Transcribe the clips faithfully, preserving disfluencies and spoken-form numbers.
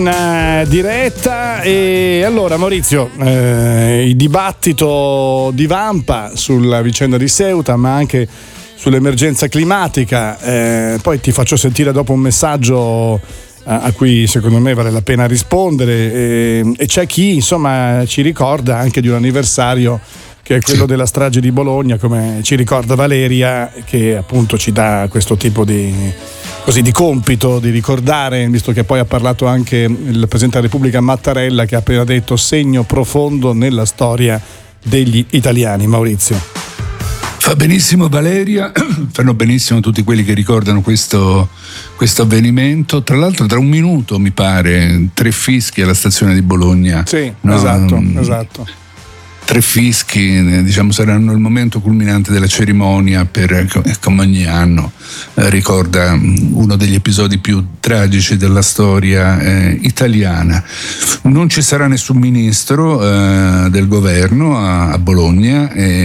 In diretta. E allora Maurizio, eh, il dibattito divampa sulla vicenda di Ceuta, ma anche sull'emergenza climatica. Eh, poi ti faccio sentire dopo un messaggio a, a cui secondo me vale la pena rispondere, e, e c'è chi insomma ci ricorda anche di un anniversario che è quello della strage di Bologna, come ci ricorda Valeria, che appunto ci dà questo tipo di così di compito di ricordare, visto che poi ha parlato anche il Presidente della Repubblica Mattarella, che ha appena detto segno profondo nella storia degli italiani. Maurizio. Fa benissimo Valeria, fanno benissimo tutti quelli che ricordano questo, questo avvenimento. Tra l'altro tra un minuto mi pare tre fischi alla stazione di Bologna. Sì, no, esatto, um, esatto. Tre fischi, diciamo, saranno il momento culminante della cerimonia per, come ogni anno, eh, ricorda uno degli episodi più tragici della storia eh, italiana. Non ci sarà nessun ministro eh, del governo a, a Bologna.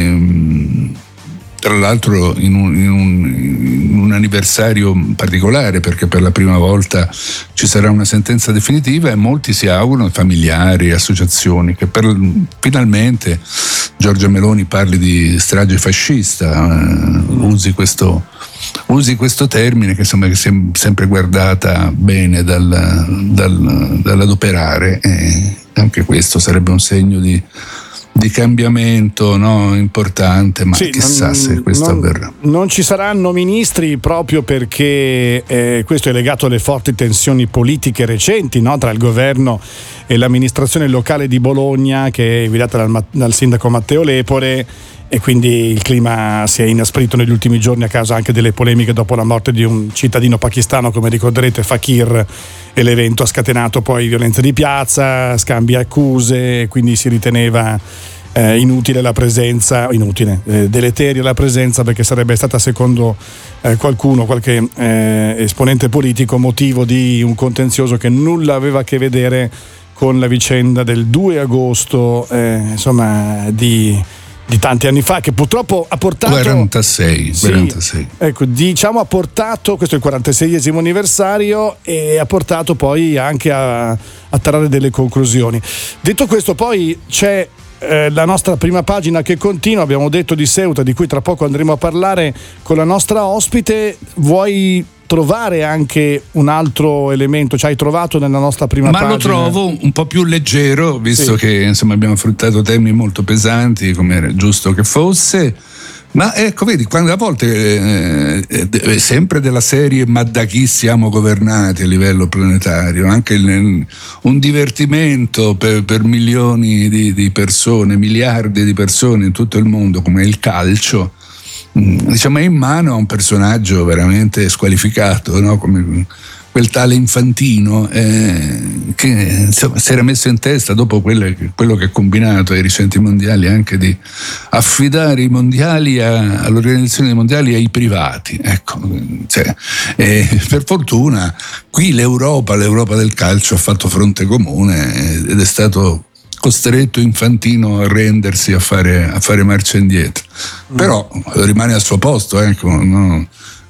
E, tra l'altro in un, in, un, in un anniversario particolare, perché per la prima volta ci sarà una sentenza definitiva e molti si augurano, familiari, associazioni, che per, finalmente Giorgia Meloni parli di strage fascista, eh, usi, questo, usi questo termine che insomma che si è sempre guardata bene dal, dal, dall'adoperare, e anche questo sarebbe un segno di di cambiamento, no, importante, ma sì, chissà non, se questo non, avverrà. Non ci saranno ministri proprio perché eh, questo è legato alle forti tensioni politiche recenti, no, tra il governo e l'amministrazione locale di Bologna, che è guidata dal, dal sindaco Matteo Lepore, e quindi il clima si è inasprito negli ultimi giorni a causa anche delle polemiche dopo la morte di un cittadino pakistano, come ricorderete, Fakir, e l'evento ha scatenato poi violenze di piazza, scambi accuse, e quindi si riteneva eh, inutile la presenza, inutile, eh, deleteria la presenza, perché sarebbe stata, secondo eh, qualcuno, qualche eh, esponente politico, motivo di un contenzioso che nulla aveva a che vedere con la vicenda del due agosto, eh, insomma, di di tanti anni fa, che purtroppo ha portato quarantasei, sì, quarantasei. Ecco, diciamo ha portato, questo è il quarantaseiesimo anniversario, e ha portato poi anche a, a trarre delle conclusioni. Detto questo, poi c'è eh, la nostra prima pagina che continua. Abbiamo detto di Ceuta, di cui tra poco andremo a parlare con la nostra ospite. Vuoi trovare anche un altro elemento, ci hai trovato nella nostra prima ma pagina? Ma lo trovo un po' più leggero, visto sì. che insomma abbiamo affrontato temi molto pesanti, come era giusto che fosse. Ma ecco, vedi, quando a volte eh, è sempre della serie ma da chi siamo governati a livello planetario, anche il, un divertimento per, per milioni di, di persone, miliardi di persone in tutto il mondo, come il calcio, diciamo, è in mano a un personaggio veramente squalificato, no? Come quel tale Infantino, eh, che insomma, si era messo in testa, dopo quelle, quello che ha combinato ai recenti mondiali, anche di affidare i mondiali a, all'organizzazione dei mondiali ai privati. Ecco, cioè, eh, per fortuna qui l'Europa, l'Europa del calcio ha fatto fronte comune ed è stato costretto Infantino a rendersi, a fare, a fare marcia indietro. Mm. Però rimane al suo posto, ecco, no?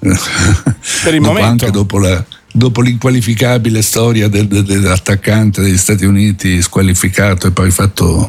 Per il dopo, momento. Anche dopo, la, dopo l'inqualificabile storia del, del, dell'attaccante degli Stati Uniti squalificato e poi fatto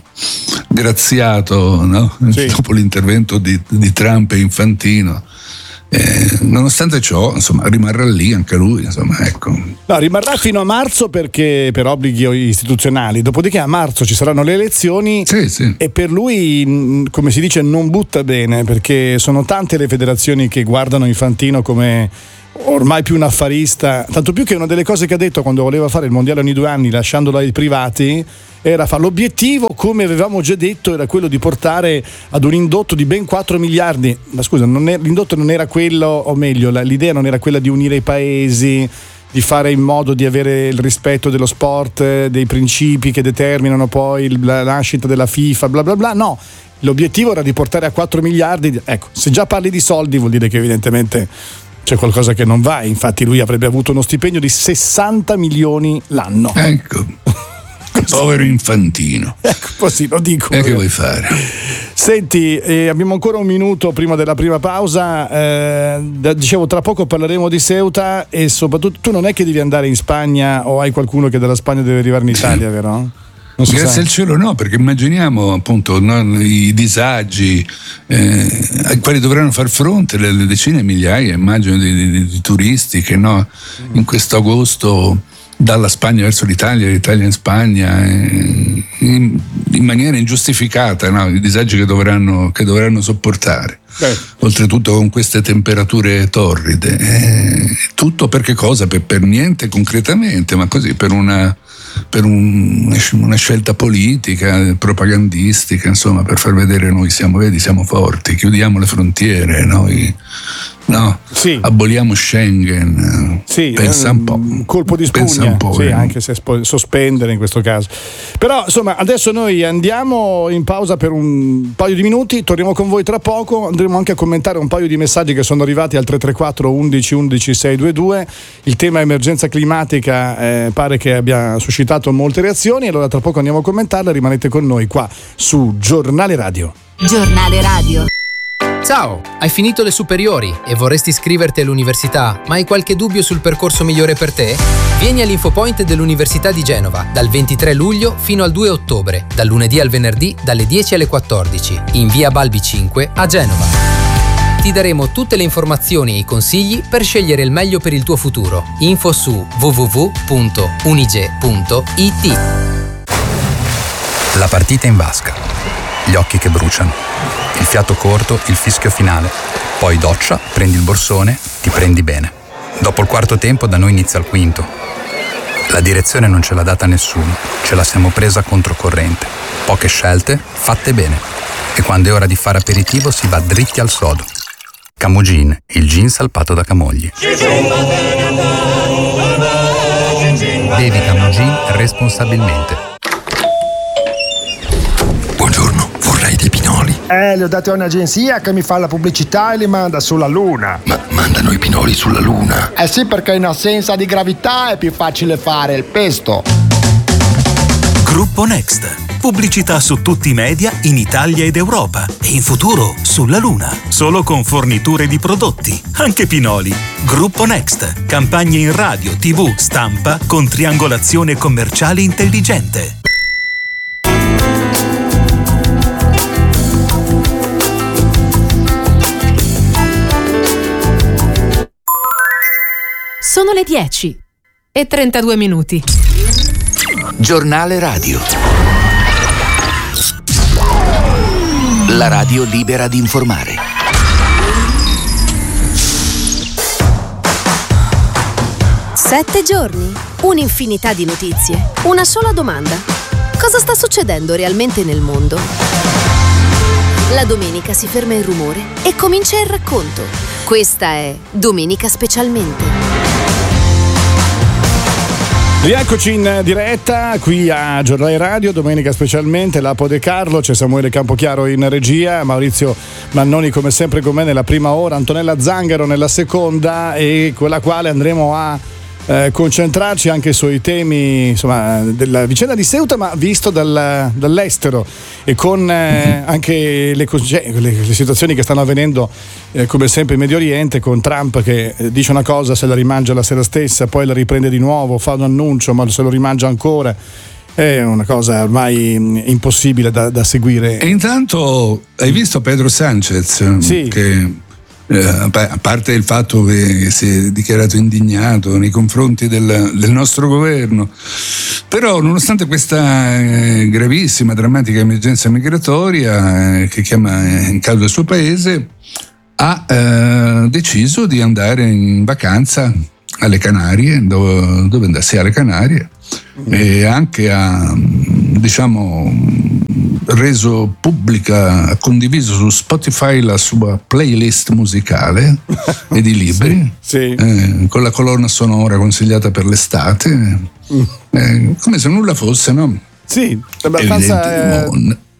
graziato, no? Sì. Dopo l'intervento di, di Trump e Infantino. Eh, nonostante ciò, insomma, rimarrà lì anche lui, insomma, ecco. No, rimarrà fino a marzo, perché per obblighi istituzionali. Dopodiché a marzo ci saranno le elezioni. Sì, sì. E per lui, come si dice, non butta bene, perché sono tante le federazioni che guardano Infantino come ormai più un affarista, tanto più che una delle cose che ha detto quando voleva fare il mondiale ogni due anni, lasciandolo ai privati, era fare l'obiettivo, come avevamo già detto, era quello di portare ad un indotto di ben quattro miliardi. Ma scusa, non è, l'indotto non era quello, o meglio, la, l'idea non era quella di unire i paesi, di fare in modo di avere il rispetto dello sport, dei principi che determinano poi la nascita della FIFA, bla bla bla. No, l'obiettivo era di portare a quattro miliardi. Ecco, se già parli di soldi vuol dire che evidentemente c'è qualcosa che non va. Infatti lui avrebbe avuto uno stipendio di sessanta milioni l'anno. Ecco. Povero Infantino. Ecco, così lo dico. E che vuoi fare? Senti, eh, abbiamo ancora un minuto prima della prima pausa. Eh, da, dicevo, tra poco parleremo di Ceuta e soprattutto tu non è che devi andare in Spagna o hai qualcuno che dalla Spagna deve arrivare in Italia, vero? So Grazie sa. al cielo no, perché immaginiamo appunto no, i disagi eh, ai quali dovranno far fronte le, le decine, migliaia, immagino, di, di, di turisti che no, in questo agosto dalla Spagna verso l'Italia, l'Italia in Spagna, eh, in, in maniera ingiustificata, no, i disagi che dovranno, che dovranno sopportare. Beh. Oltretutto con queste temperature torride. Eh, tutto per che cosa? Per, per niente concretamente, ma così per una per un, una scelta politica, propagandistica, insomma, per far vedere noi siamo, vedi, siamo forti, chiudiamo le frontiere, noi no, sì. aboliamo Schengen, sì, pensa un po', un colpo di spugna, un po', sì, eh. anche se spo- sospendere in questo caso. Però insomma adesso noi andiamo in pausa per un paio di minuti, torniamo con voi tra poco, andremo anche a commentare un paio di messaggi che sono arrivati al tre tre quattro undici undici seicentoventidue. Il tema emergenza climatica eh, pare che abbia suscitato molte reazioni, allora tra poco andiamo a commentarle, rimanete con noi qua su Giornale Radio. Giornale Radio. Ciao, hai finito le superiori e vorresti iscriverti all'università, ma hai qualche dubbio sul percorso migliore per te? Vieni all'Infopoint dell'Università di Genova dal ventitré luglio fino al due ottobre, dal lunedì al venerdì dalle dieci alle quattordici, in via Balbi cinque a Genova. Ti daremo tutte le informazioni e i consigli per scegliere il meglio per il tuo futuro. Info su w w w punto unige punto i t. La partita in vasca, gli occhi che bruciano, il fiato corto, il fischio finale, poi doccia, prendi il borsone, ti prendi bene. Dopo il quarto tempo da noi inizia il quinto. La direzione non ce l'ha data nessuno, ce la siamo presa controcorrente. Poche scelte, fatte bene. E quando è ora di fare aperitivo si va dritti al sodo. Camogin, il gin salpato da Camogli. Bevi Camogin responsabilmente. Buongiorno, vorrei dei pinoli. Eh, li ho dati a un'agenzia che mi fa la pubblicità e li manda sulla Luna. Ma mandano i pinoli sulla Luna? Eh sì, perché in assenza di gravità è più facile fare il pesto. Gruppo Next. Pubblicità su tutti i media in Italia ed Europa e in futuro sulla Luna. Solo con forniture di prodotti, anche pinoli. Gruppo Next. Campagne in radio, tivù, stampa con triangolazione commerciale intelligente. Sono le dieci e trentadue minuti. Giornale Radio. La radio libera di informare. Sette giorni, un'infinità di notizie, una sola domanda. Cosa sta succedendo realmente nel mondo? La domenica si ferma il rumore e comincia il racconto. Questa è Domenica Specialmente. Rieccoci in diretta qui a Giornale Radio, Domenica Specialmente, Lapo De Carlo, c'è Samuele Campochiaro in regia, Maurizio Mannoni come sempre con me nella prima ora, Antonella Zangaro nella seconda e con la quale andremo a eh, concentrarci anche sui temi insomma della vicenda di Ceuta, ma visto dal, dall'estero e con eh, anche le, le, le situazioni che stanno avvenendo eh, come sempre in Medio Oriente, con Trump che eh, dice una cosa, se la rimangia la sera stessa, poi la riprende di nuovo, fa un annuncio ma se lo rimangia ancora. È una cosa ormai impossibile da, da seguire. E intanto hai visto Pedro Sánchez? Sì. Che eh, a parte il fatto che si è dichiarato indignato nei confronti del, del nostro governo, però nonostante questa eh, gravissima, drammatica emergenza migratoria eh, che chiama in causa il suo paese, ha eh, deciso di andare in vacanza alle Canarie, dove, dove andarsi alle Canarie, mm. e anche ha, diciamo, reso pubblica, ha condiviso su Spotify la sua playlist musicale e di libri, sì, sì. Eh, con la colonna sonora consigliata per l'estate, mm. eh, come se nulla fosse, no? Sì, abbastanza. Evidente, no,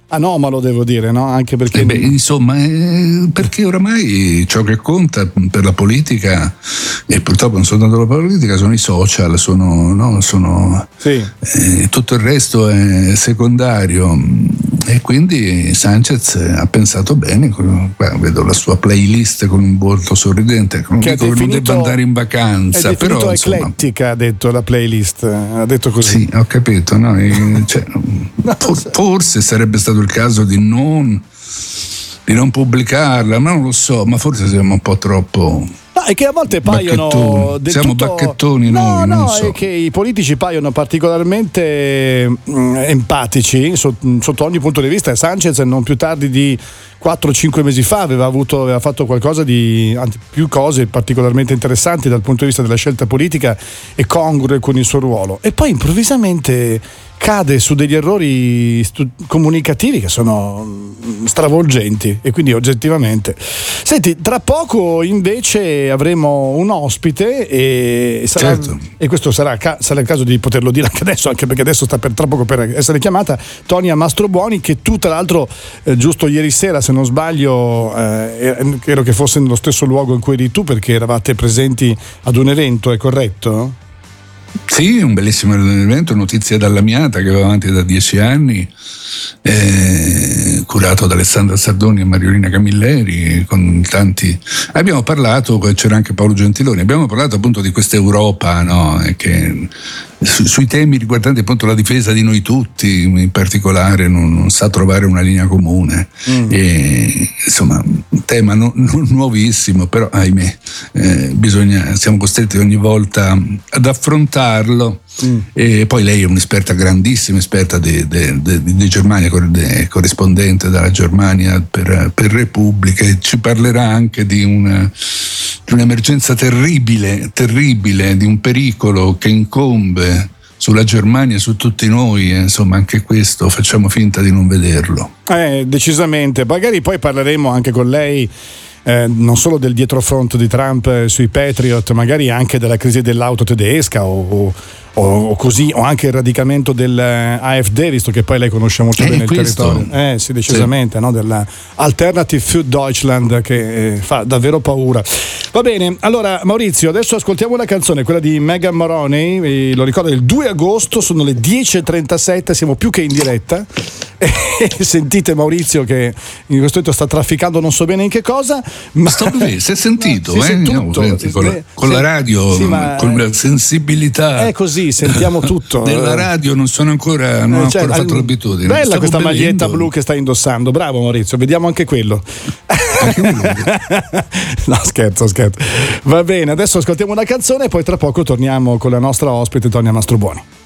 anomalo, devo dire, no? Anche perché eh beh, insomma, eh, perché oramai ciò che conta per la politica, e purtroppo non soltanto la politica, sono i social, sono, no? sono sì. eh, tutto il resto è secondario, e quindi Sanchez ha pensato bene. Guarda, vedo la sua playlist con un volto sorridente, non che dico che non debba andare in vacanza, è però eclettica, ha detto la playlist, ha detto così. Sì, ho capito, no? E, cioè, for, forse sarebbe stato il caso di non di non pubblicarla, ma non lo so, ma forse siamo un po' troppo. No, è che a volte paiono bacchettoni. del Siamo tutto... bacchettoni no, noi, no, non so. È che i politici paiono particolarmente mh, empatici sotto, sotto ogni punto di vista. Sanchez non più tardi di quattro cinque mesi fa aveva avuto aveva fatto qualcosa di anzi, più cose particolarmente interessanti dal punto di vista della scelta politica e congrue con il suo ruolo, e poi improvvisamente cade su degli errori stu- comunicativi che sono stravolgenti, e quindi oggettivamente. Senti, tra poco invece avremo un ospite e sarà, certo. e questo sarà, sarà il caso di poterlo dire anche adesso, anche perché adesso sta per tra poco per essere chiamata, Tonia Mastrobuoni, che tu tra l'altro eh, giusto ieri sera, se non sbaglio, eh, credo che fosse nello stesso luogo in cui eri tu, perché eravate presenti ad un evento, è corretto? Sì, un bellissimo evento, Notizie dall'Amiata, che va avanti da dieci anni, eh, curato da Alessandra Sardoni e Mariolina Camilleri, con tanti. Abbiamo parlato, c'era anche Paolo Gentiloni, abbiamo parlato appunto di questa Europa, no? E che su, sui temi riguardanti appunto la difesa di noi tutti, in particolare, non, non sa trovare una linea comune. Mm. E, insomma, un tema no, no, nuovissimo, però ahimè, eh, bisogna, siamo costretti ogni volta ad affrontarlo. Mm. E poi lei è un'esperta, grandissima esperta di, di, di, di Germania, corrispondente dalla Germania per, per Repubblica, e ci parlerà anche di una di un'emergenza terribile, terribile, di un pericolo che incombe sulla Germania e su tutti noi, eh, insomma anche questo facciamo finta di non vederlo. Eh, decisamente, magari poi parleremo anche con lei Eh, non solo del dietrofront di Trump eh, sui Patriot, magari anche della crisi dell'auto tedesca o, o, o così, o anche il radicamento dell'A F D, visto che poi lei conosce molto eh, bene il questo... territorio. Eh sì, decisamente, sì. No? Della Alternative für Deutschland, che eh, fa davvero paura. Va bene, allora Maurizio, adesso ascoltiamo la canzone, quella di Megan Moroney, eh, lo ricordo, il due agosto, sono le dieci e trentasette, siamo più che in diretta. E sentite Maurizio che in questo momento sta trafficando non so bene in che cosa, ma sto qui, si è sentito, no, si eh? tutto, no, con, la, con la radio, sì, ma con la sensibilità è così, sentiamo tutto. Della radio non sono ancora, non ho cioè, ancora fatto l'abitudine. Bella Stavo questa bevendo. maglietta blu che stai indossando, bravo Maurizio, vediamo anche quello. Anche no, scherzo, scherzo. Va bene, adesso ascoltiamo una canzone e poi tra poco torniamo con la nostra ospite Tonia Mastrobuoni.